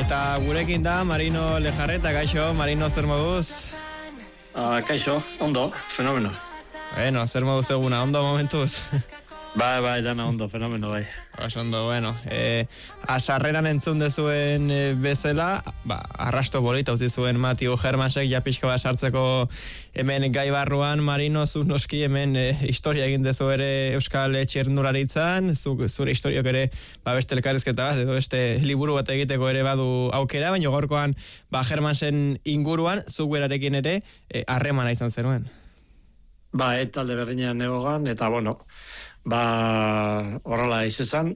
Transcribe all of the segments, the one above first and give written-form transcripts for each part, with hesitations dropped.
Eta gurekin da Marino Lejarreta, kaixo, Marino, zer moduz? Kaixo, ondo, fenomeno. Bueno, zer moduz eguna, ondo momentuz? Bai, dana ondo, fenomeno, bai. Ondo, bueno. Asarreran entzun dezuen bezala, arrasto bolita utzi zuen Matio Hermansek, ja pixka bat sartzeko hemen gai barruan, Marino, zu noski hemen historia egin dezu ere Euskal Txirrindularitzan, zure historiok ere beste elkarrizketa bat, edo beste liburu bat egiteko ere badu aukera, baina gaurkoan Hermansen inguruan, zu berarekin ere harremana izan zenuen. Talde berdinean egogan, eta bueno, horrela izan,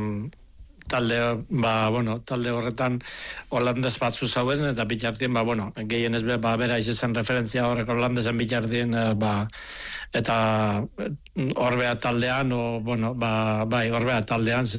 talde horretan holandez batzu zauen, eta bitartien, gehien ez bera izan referentzia horrek holandesen bitartien, eta horbea taldean, horbea taldean,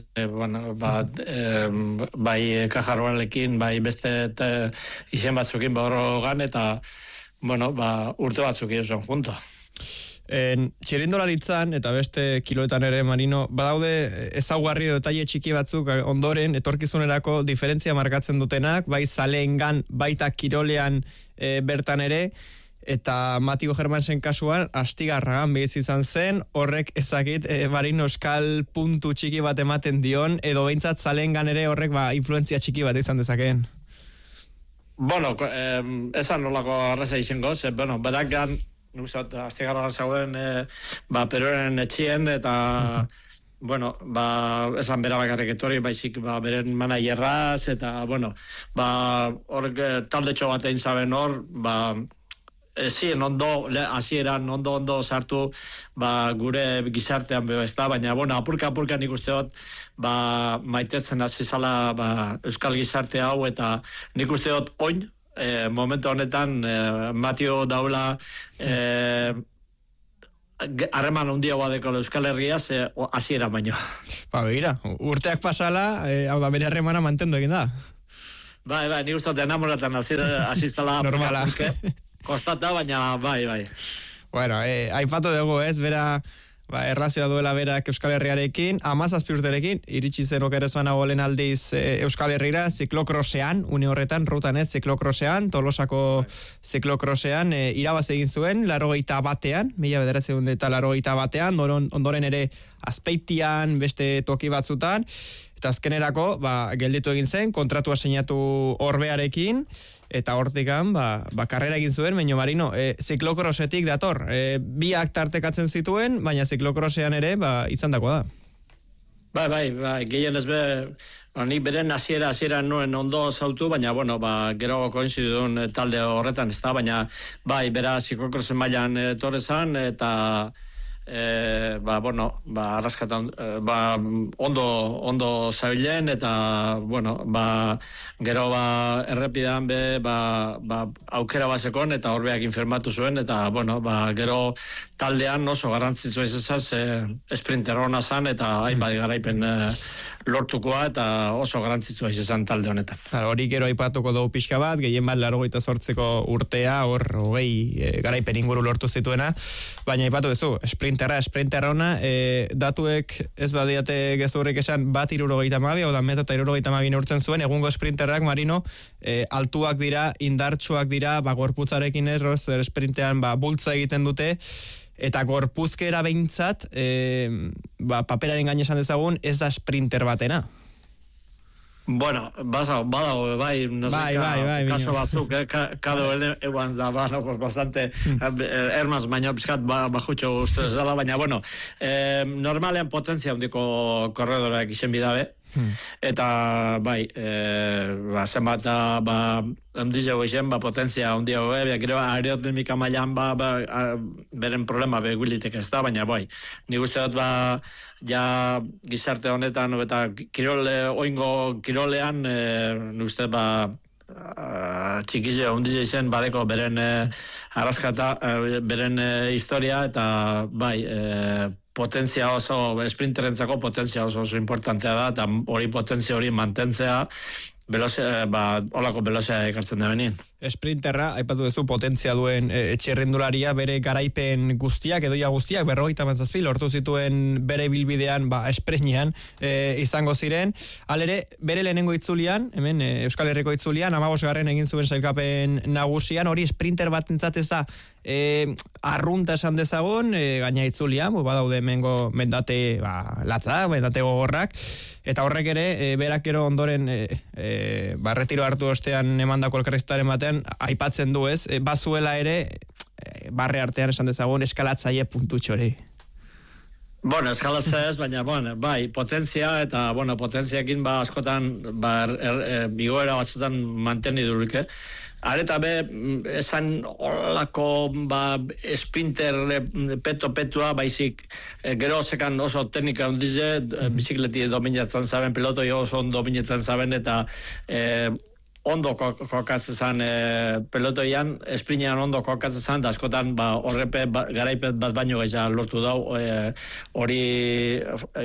bai Kajarroalekin, bai beste izen batzukin horrogan, eta urte batzuk izan junto. Txirrindularitzan eta beste kiloetan ere, Marino, badaude ezaugarri detaile txiki batzuk ondoren etorkizunerako diferentzia markatzen dutenak, bai zaleengan, baita kirolean bertan ere, eta Matio Hermansen kasuan Astigarragan behiz izan zen, horrek ezakit Marino euskal puntu txiki bat ematen dion, edo behintzat zaleengan ere horrek influentzia txiki bat izan dezakeen. Esan nolako arraza izango, berak gan Astigarragan zauden peroren etxien, eta esan bera bakarrik etorri, baizik beren managerraz, eta horrek taldetxo bat egin zaben hor, ezien hasieran ondo sartu gure gizartean baina apurka nik uste dut maitetzen hasi zala euskal gizarte hau, eta nik uste dut oin momentu honetan Matio daula harreman handia badeko Euskal Herria hasiera baino. Begira, urteak pasala, hau da bere harremana mantendu egin da. Bai, nik uste dut enamoratan hasi zala normala. Kostata, baina bai. Bueno, aipatu dugu bera errazioa duela berak Euskal Herriarekin, 17 urterekin, iritsi zen okerezuan agolen aldiz Euskal Herrira, ziklokrosean, une horretan, rutan ziklokrosean, Tolosako ziklokrosean, irabaz egin zuen, 81, 1981, ondoren ere Azpeitian, beste toki batzutan, eta azkenerako, gelditu egin zen, kontratua sinatu Orbearekin, eta hortikan, karrera egin zuen, baina Marino, ziklokrosetik dator, biak tartekatzen zituen, baina ziklokrosean ere, izan dakoa da. Bai, gehien ez nik beren hasiera nuen ondo zautu, baina, gero koinzidun talde horretan ez da, baina, bera ziklokrosen mailan torrezan, eta arraskatan ondo zabilen, eta gero errepidean aukera bazekon, eta horbeak infirmatu zuen, eta gero taldean oso garrantzitsua izan sprinter hona zan, eta hainbat garaipen lortukoa, eta oso garrantzitsua izan talde honetan. Hori gero aipatuko dugu pixka bat, gehien bat 88ko urtea, hor 20 garaipen inguru lortu zituena, baina aipatu duzu, sprinter hona, datuek ez badiate gezurrik esan 1,72, hau da 1,72 neurtzen zuen, egungo sprinterrak, Marino, altuak dira, indartsuak dira, gorputzarekin sprintean bultza egiten dute, eta gorpuzkera behintzat, paperaren gain esan dezagun, ez da sprinter batena. Badago, kaso batzuk, kado eguan da, bastante, ermaz, baina piskat bajutxo uste zela, baina, normalean potentzia handiko korredorak izen bidabe, eta, zenbat, handizago izen, potentzia handiago, gero aerodinamika mailan, beren problema beguilitek ez da, baina, nik uste dut, ja gizarte honetan, eta oingo kirolean, uste txikize handize izen badeko beren arraskata, beren historia, eta potentzia oso, sprinterentzako potentzia oso importantea da, eta hori potentzia hori mantentzea, olako belozea ekartzen da benien. Sprinterra, aipatu duzu potentzia duen txirrindularia, bere garaipen guztiak, edoia guztiak, 57 lortu zituen bere bilbidean, esprenean izango ziren. Halere, bere lehenengo itzulian, hemen Euskal Herriko itzulian, 15. egin zuen sailkapen nagusian, hori sprinter bat ez da arrunta esan dezagun, gaina itzulian, badaude hemengo mendate latza, mendate gogorrak, eta horrek ere, berak gero ondoren retiro hartu ostean emandako elkarrizketaren batean, aipatzen du ez, bazuela ere, barre artean esan dezagun, eskalatzaile puntutxori. Bueno, eskalatza ez, baina, bai, potentzia, eta, potentziakin, askotan, bigoera batzutan manteni durik, Areta be, esan olako sprinter petua, baizik gero sekan oso teknika ondize, bizikleti dominatzen zaben, pelotoi oso dominatzen zaben, eta ondo kokatzen zan pelotoian, esprinean ondo kokatzen zan, da askotan horrepe garaipet bat baino gaitza lortu dau, hori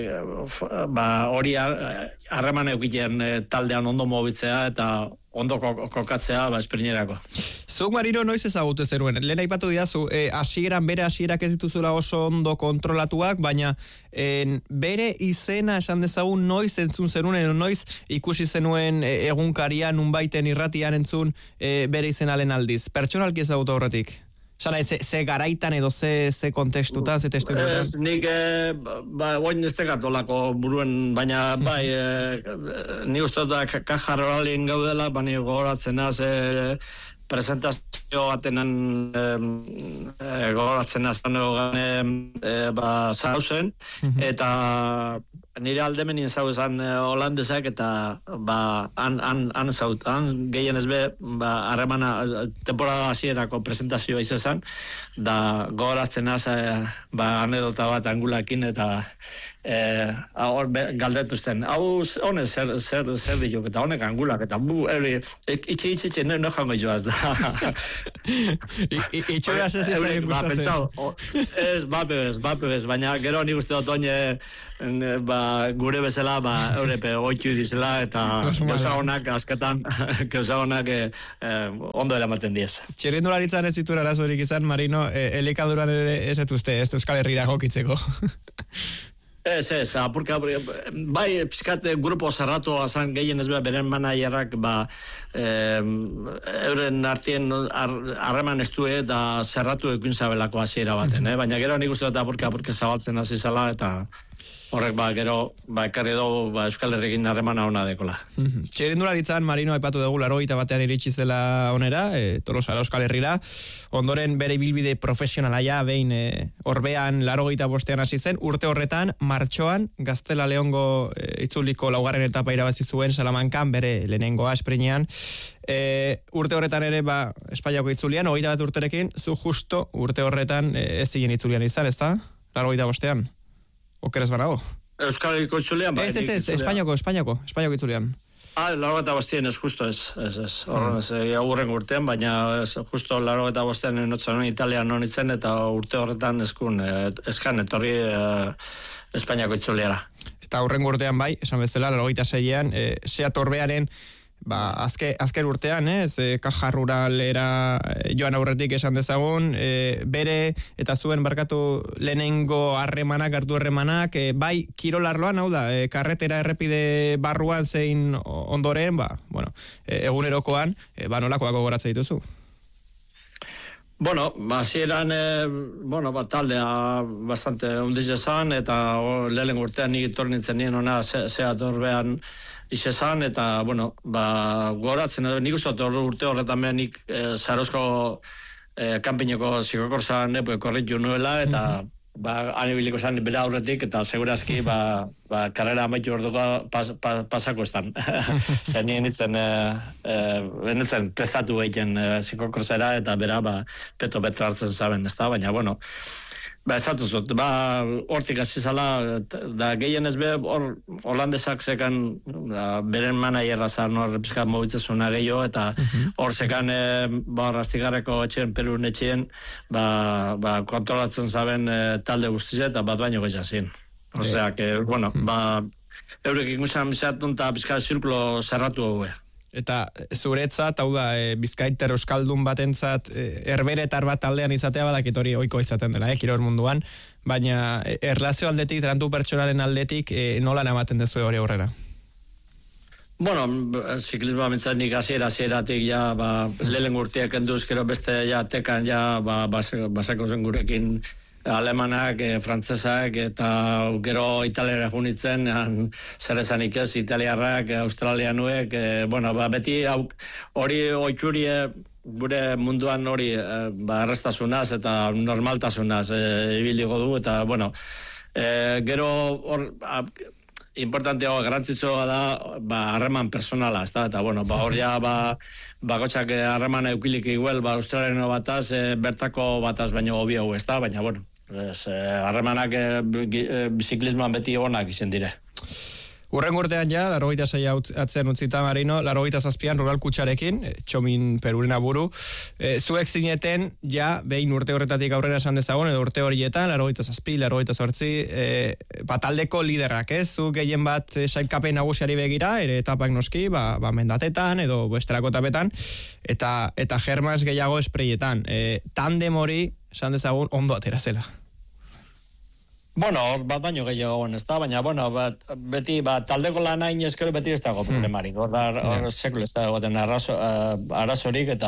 harreman eukitean taldean ondo mobitzea, eta ondo kokatzea esprinerako. Zuk, Marino, noiz ezagutu zeruen? Lehen aipatu didazu, bere hasierak ez dituzula oso ondo kontrolatuak, baina bere izena esan dezagun noiz entzun zeruen, edo noiz ikusi zenuen egunkarian, unbaiten irratian entzun bere izena lehen aldiz. Pertsonalki ezagutu horretik? Zara, ze garaitan edo ze kontekstutan, ze testuetan? Ez, nik, oin ez tekatolako buruen, baina, nik uste da kajarrolin gaudela, baina gogoratzen az, presentazio batenan gogoratzen azan zauzen, eta nire aldemenien zau esan holandesak, eta han zaut, han gehien ez be, harremana temporada hasierako presentazioa izan, da gogoratzen az, anedota bat angulakin, eta hor galdetu zen, hau honek zer diok, eta honek angulak, eta itxe, no jango joaz da. Itxura zezitzaien gustatzen. Ez, bapebez, baina gero nik uste dut oine, gure bezala, eurepe oitxu irizela, eta gauza honak asketan, gauza honak ondo eramaten diez. Txirrindularitzan ez zituen arazorik izan, Marino, elikaduran ere ez etuzte, ez Euskal Herrira jokitzeko. Ez, apurka, bai, pizkat grupo zerratu azan gehien ez beren manaierrak, euren artien harreman estue da zerratu ekin zabelako hasiera baten, baina gero nik uste dut apurka zabaltzen hasi zela, eta horrek gero ekarri dugu Euskal Herrikin harremana ona dekola. Txirrindularitzan, Marino, aipatu dugu 81 iritsi zela onera, Tolosara Euskal Herrira, ondoren bere bilbide profesionalaia, behin orbean 85 hasi zen, urte horretan, martxoan, Gaztela Leongo itzuliko laugarren etapa irabazi zuen Salamankan, bere lehenengoa esprinean, urte horretan ere, Espainiako itzulian, 21 urterekin, zu justo urte horretan ez ziren itzulian izan, ez da? 85ean. Okeres banago? Euskal Herriko itzulian? Ez, Espainiako itzulian. Laro eta bostien ez, justo ez. Horren ez, agurren urtean, baina justo laro eta bostien enotzen Italian honitzen, eta urte horretan eskan etorri Espainiako itzuliara. Eta horren urtean esan bezala, laro eta 6ean, Seat Orbearen azken urtean, Kaja Ruralera joan aurretik esan dezagun, bere eta zuen barkatu lehenengo hartu harremanak, bai kirolarloan, hau da, karretera errepide barruan zein ondoren, egunerokoan, nolakoak gogoratzen dituzu? Hasieran, taldea bastante ondiz esan, eta lehen urtean nik itorri nintzen nien ona Seat Orbean izan, eta, goratzen, nik uste urte horretan behar nik Zarozko kanpineko zikokorzan korritu nuela, eta anibiliko zan bere aurretik, eta segurazki karrera amaitu orduko pasako estan. Zer nien nintzen prestatu egiten zikokorzera, eta bera peto hartzen zaben, ez da, baina, esatu zut, hortik hasi zala, da gehien ez holandesak zekan beren manaierra zan hor pizkat mobitzezuna gehiago, eta hor zekan Rastigarreko etxeen, Perun etxeen, kontrolatzen zaben talde guztize, eta bat baino gehiazien. Osea, que, eurek ikusen bizatun eta pizkat zirkulo zerratu hau. Eta zuretzat, hau da, Bizkaiter euskaldun batentzat herberetar bat taldean izatea badakit hori ohiko izaten dela, kirol munduan, baina erlazio aldetik, trantu pertsonaren aldetik, nola ematen dezu hori aurrera? Bueno, ziklismoa mintzat nik hasieratik ja, lehen urteak enduz, gero beste ja tekan ja, basako zen gurekin alemanak, frantzesak, eta gero italiara junitzen, zer esanik ez, italiarrak, australianuek, beti hori oitxurie gure munduan hori errestasunaz eta normaltasunaz ibiligo du, eta gero hor importantea garrantzitsua da harreman personala, ezta? Eta hor ja bakotxak harreman eukilik igual australiano bataz, bertako bataz baino hobiago, ezta? Baina harremanak biziklismoan beti onak izen dire. Urren urtean ja, 86 atzen utzita Marino, 87an Rural Kutxarekin, Txomin Perurena buru. Zuek zineten, ja, behin urte horretatik aurrera esan dezagon, edo urte horietan, 87, 88, taldeko liderrak, ez? Zu gehien bat sailkapen nagusiari begira, ere etapak noski, mendatetan, edo bestelako tapetan, eta Germans gehiago espreietan. Tandem hori, esan dezagun, ondo atera zela. Bat baino gehiago ez da, baina, beti, taldeko lan hain eskero beti ez dago problemarik. Hor sekul ez da egoten arazorik, eta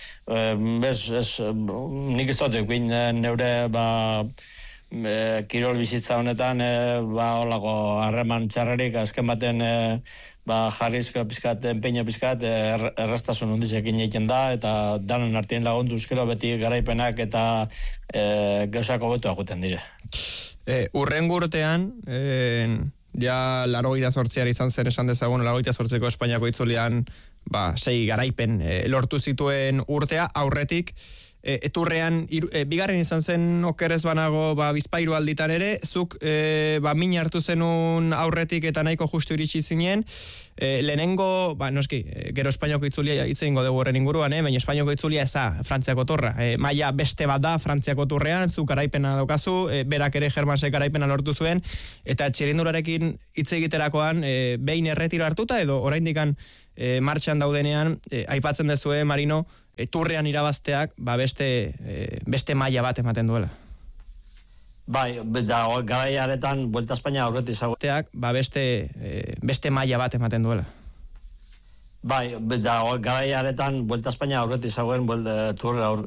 nik ez dut egin neure kirol bizitza honetan, holako harreman txarrerik, azken baten jarrizko pizkat, empeño pizkat, errastasun hondizekin egiten da, eta danen artien lagundu eskero beti garaipenak eta gauzako betu aguten dire. Urrengo urtean, ja 88 izan zen esan dezagun, 88ko Espainiako itzulian 6 garaipen lortu zituen urtea, aurretik, eturrean, bigarren izan zen okerez banago Bizpairu alditan ere, zuk min hartu zenun aurretik eta nahiko justu iritsi zinen, lehenengo, noski, gero Espainiako itzulia hitzein dugu horren inguruan, baina Espainiako itzulia ez da Frantziako torra. Maila beste bat da Frantziako turrean, zu garaipena daukazu, berak ere Germansek garaipena lortu zuen, eta txirindularekin hitz egiterakoan behin erretiro hartuta edo oraindikan martxan daudenean, aipatzen dezue, Marino, turrean irabazteak beste maila bat ematen duela. Garaiaretan Vuelta a España aurretik zagoteak beste maila bat ematen duela. Garaiaretan Vuelta a España aurretik zagoen